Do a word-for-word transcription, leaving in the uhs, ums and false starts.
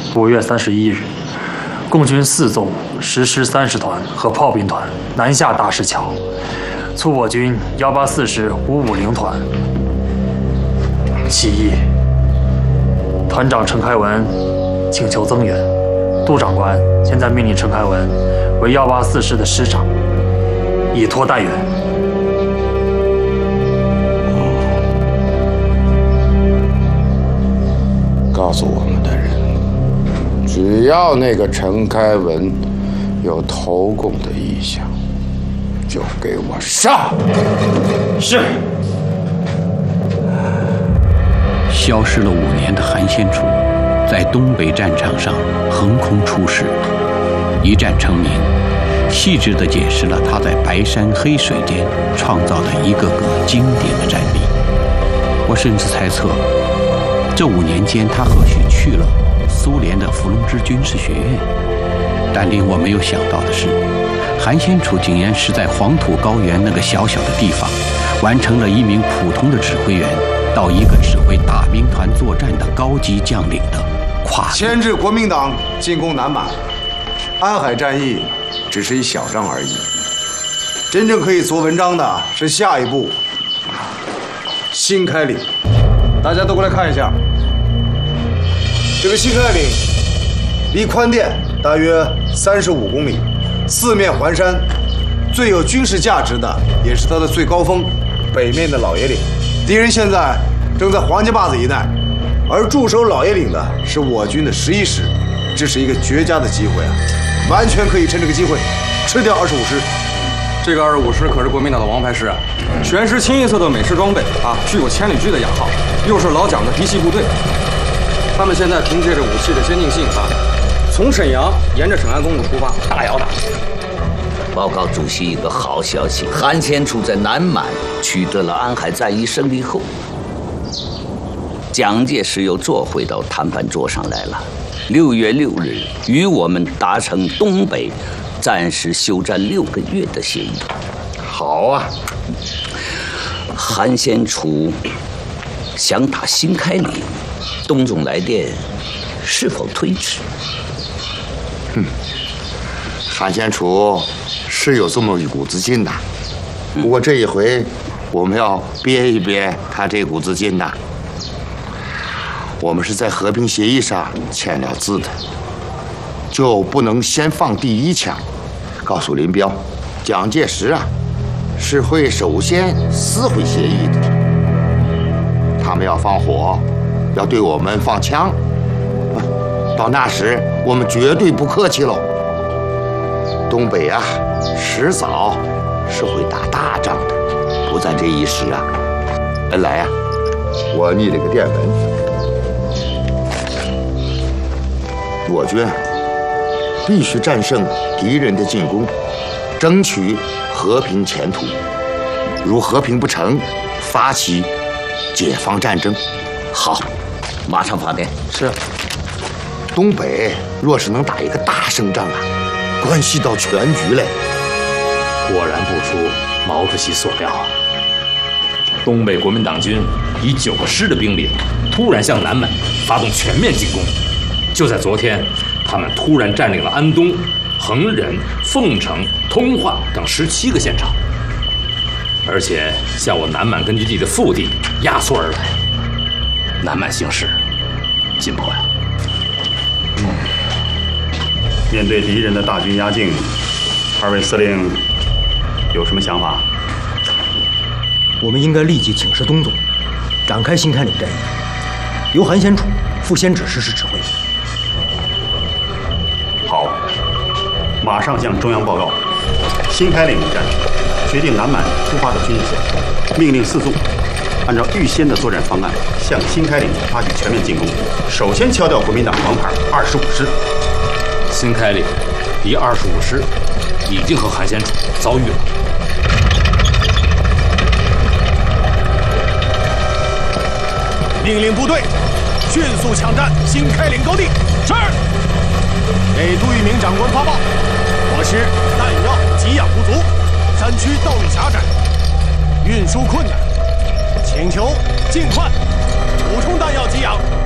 五月三十一日，共军四纵、十师三十团和炮兵团南下大石桥，促我军幺八四师五五零团起义。团长陈开文请求增援，杜长官现在命令陈开文为幺八四师的师长，以托待援。 告诉我们的人，只要那个陈开文有投共的意向，就给我上。 是。 消失了五年的韩先楚，在东北战场上横空出世，一战成名，细致地解释了他在白山黑水间创造的一个个经典的战例。我甚至猜测，这五年间他或许去了苏联的伏龙芝军事学院。但令我没有想到的是，韩先楚竟然是在黄土高原那个小小的地方，完成了一名普通的指挥员到一个指挥大兵团作战的高级将领的跨越。 牵制国民党进攻南满，安海战役只是一小仗而已。真正可以做文章的是下一步新开岭。大家都过来看一下，这个新开岭离宽甸大约三十五公里，四面环山，最有军事价值的也是它的最高峰北面的老爷岭。敌人现在正在黄家坝子一带，而驻守老爷岭的是我军的十一师，这是一个绝佳的机会啊！完全可以趁这个机会吃掉二十五师。 这个二十五师可是国民党的王牌师啊，全师清一色的美式装备啊，具有千里驹的雅号，又是老蒋的嫡系部队。他们现在凭借着武器的先进性啊，从沈阳沿着沈安公路出发，大摇大摆。 报告主席一个好消息，韩先楚在南满取得了安海战役胜利后，蒋介石又坐回到谈判桌上来了。六月六日，与我们达成东北暂时休战六个月的协议。 好啊， 韩先楚想打新开岭，东总来电，是否推迟？ 嗯，韩先楚是有这么一股子劲的，不过这一回我们要憋一憋他这股子劲呐。我们是在和平协议上签了字的，就不能先放第一枪。告诉林彪，蒋介石啊是会首先撕毁协议的，他们要放火，要对我们放枪，到那时我们绝对不客气喽。东北啊，迟早是会打大仗的，不在这一时啊。本来啊，我拟了个电文。我军必须战胜敌人的进攻，争取和平前途。如和平不成，发起解放战争。 好，马上发电。 是。东北若是能打一个大胜仗啊，关系到全局嘞。 果然不出毛主席所料啊！东北国民党军以九个师的兵力，突然向南满发动全面进攻。就在昨天，他们突然占领了安东、恒仁、凤城、通化等十七个县场，而且向我南满根据地的腹地压缩而来。南满形势紧迫呀！ 嗯，面对敌人的大军压境，二位司令有什么想法？ 我们应该立即请示东总，展开新开岭战役，由韩先楚副先指实施指挥。 好，马上向中央报告。新开岭一战，决定南满出发的军事线，命令四纵按照预先的作战方案，向新开岭发起全面进攻。首先敲掉国民党王牌二十五师。 新开岭第二十五师已经和韩先楚遭遇了。 命令部队迅速抢占新开岭高地。是。给杜聿明长官发报，我师弹药给养不足，山区道路狭窄，运输困难，请求尽快补充弹药给养。